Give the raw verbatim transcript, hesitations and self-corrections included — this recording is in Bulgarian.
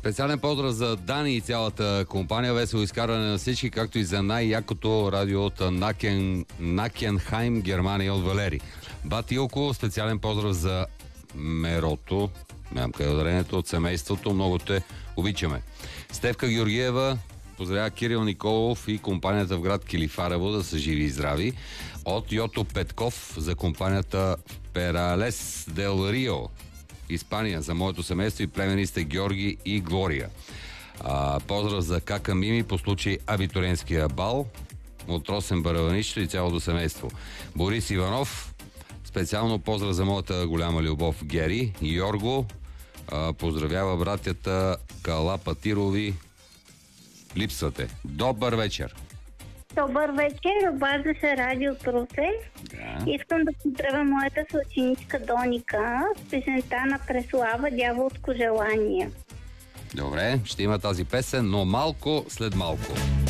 Специален поздрав за Дани и цялата компания. Весело изкарване на всички, както и за най-якото радио от Накен, Накенхайм, Германия, от Валери. Батилко, специален поздрав за Мерото, нямам къде ударението, от семейството. Много те обичаме. Стефка Георгиева поздравява Кирил Николов и компанията в град Килифарево да са живи и здрави. От Йото Петков за компанията Пералес Дел Рио, Испания, за моето семейство и племените Георги и Глория. А, поздрав за Кака Мими по случай абитуриентския бал от Росен Бараванич и цялото семейство. Борис Иванов, специално поздрав за моята голяма любов Гери. Йорго а, поздравява братята Кала Патирови. Липсвате. Добър вечер! Добър вечер, обажда се Радио Русе. Да. Искам да поздравя моята съученичка Доника с песента на Преслава "Дяволско желание". Добре, ще има тази песен, но малко след малко.